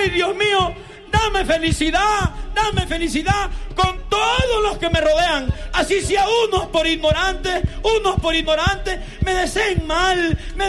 ay Dios mío, dame felicidad con todos los que me rodean, así sea unos por ignorantes me deseen mal, me